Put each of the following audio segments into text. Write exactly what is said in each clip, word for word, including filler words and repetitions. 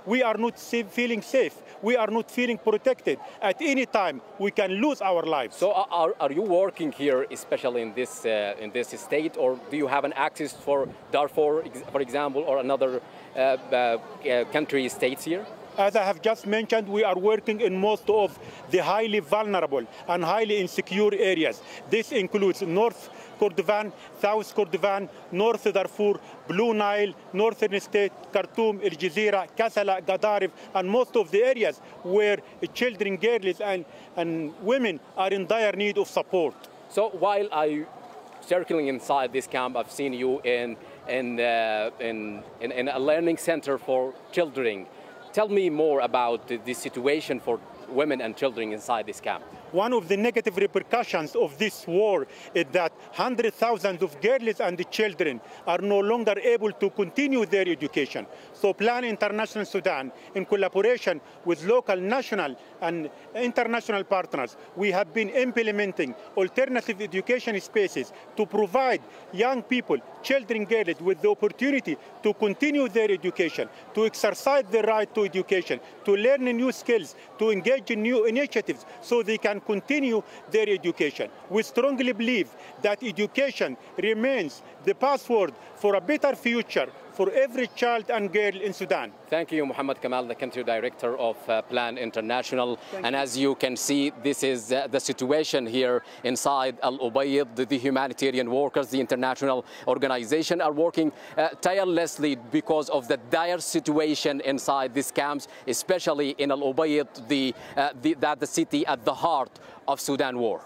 we are not feeling safe. We are not feeling protected. At any time, we can lose our lives. So are, are you working here, especially in this, uh, in this state, or do you have an access for Darfur, for example, or another uh, uh, country states here? As I have just mentioned, we are working in most of the highly vulnerable and highly insecure areas. This includes North Kordofan, South Kordofan, North Darfur, Blue Nile, Northern State, Khartoum, El Jazeera, Kassala, Gadaref, and most of the areas where children, girls, and, and women are in dire need of support. So while I circling inside this camp, I've seen you in, in, uh, in, in, in a learning center for children. Tell me more about the, the situation for women and children inside this camp. One of the negative repercussions of this war is that hundreds of thousands of girls and children are no longer able to continue their education. So Plan International Sudan, in collaboration with local, national, and international partners, we have been implementing alternative education spaces to provide young people, children, girls, with the opportunity to continue their education, to exercise their right to education, to learn new skills, to engage in new initiatives so they can continue their education. We strongly believe that education remains the password for a better future for every child and girl in Sudan. Thank you, Muhammad Kamal, the country director of uh, Plan International. Thank and you. As you can see, this is uh, the situation here inside Al Ubaid. The, the humanitarian workers, the international organization, are working uh, tirelessly because of the dire situation inside these camps, especially in Al Ubaid, the, uh, the, that the city at the heart of Sudan war.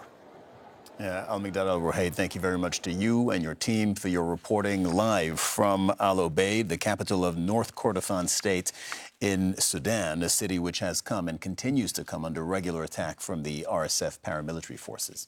Yeah, Al-Miqdad Al-Ruhayd, thank you very much to you and your team for your reporting live from Al Ubaid, the capital of North Kordofan State in Sudan, a city which has come and continues to come under regular attack from the R S F paramilitary forces.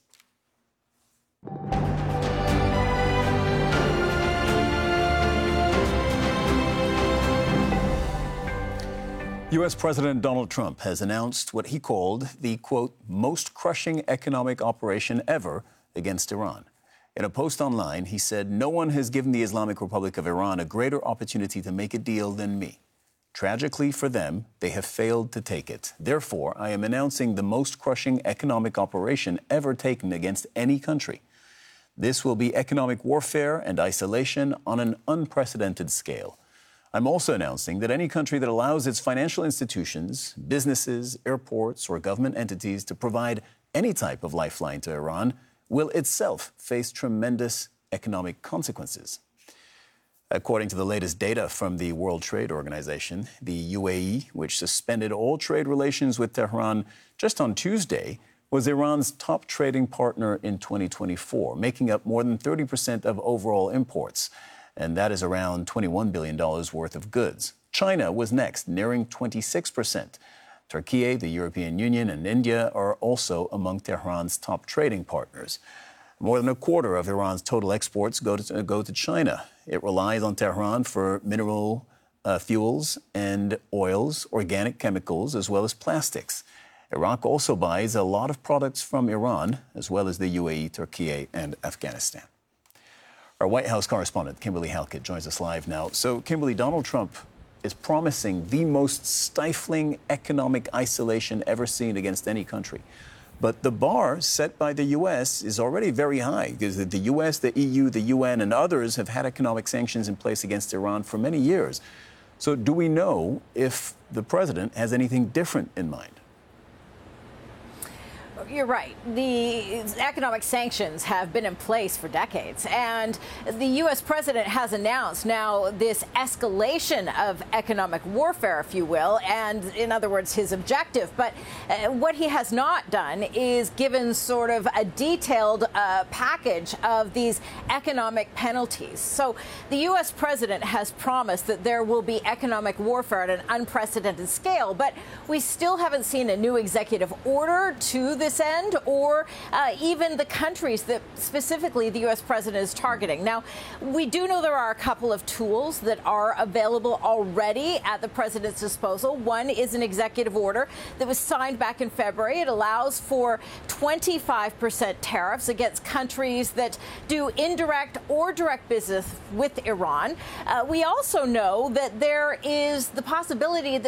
U S President Donald Trump has announced what he called the, quote, most crushing economic operation ever against Iran. In a post online, he said, no one has given the Islamic Republic of Iran a greater opportunity to make a deal than me. Tragically for them, they have failed to take it. Therefore, I am announcing the most crushing economic operation ever taken against any country. This will be economic warfare and isolation on an unprecedented scale. I'm also announcing that any country that allows its financial institutions, businesses, airports, or government entities to provide any type of lifeline to Iran will itself face tremendous economic consequences. According to the latest data from the World Trade Organization, the U A E, which suspended all trade relations with Tehran just on Tuesday, was Iran's top trading partner in twenty twenty-four, making up more than thirty percent of overall imports. And that is around twenty-one billion dollars worth of goods. China was next, nearing twenty-six percent. Turkey, the European Union, and India are also among Tehran's top trading partners. More than a quarter of Iran's total exports go to, go to China. It relies on Tehran for mineral uh, fuels and oils, organic chemicals, as well as plastics. Iraq also buys a lot of products from Iran, as well as the U A E, Turkey, and Afghanistan. Our White House correspondent, Kimberly Halkett, joins us live now. So, Kimberly, Donald Trump is promising the most stifling economic isolation ever seen against any country. But the bar set by the U S is already very high, because the U S, the E U, the U N, and others have had economic sanctions in place against Iran for many years. So do we know if the president has anything different in mind? You're right. The economic sanctions have been in place for decades, and the U S president has announced now this escalation of economic warfare, if you will, and in other words, his objective. But uh, what he has not done is given sort of a detailed uh, package of these economic penalties. So the U S president has promised that there will be economic warfare at an unprecedented scale, but we still haven't seen a new executive order to this end, or uh, even the countries that specifically the U S president is targeting. Now, we do know there are a couple of tools that are available already at the president's disposal. One is an executive order that was signed back in February. It allows for twenty-five percent tariffs against countries that do indirect or direct business with Iran. Uh, we also know that there is the possibility that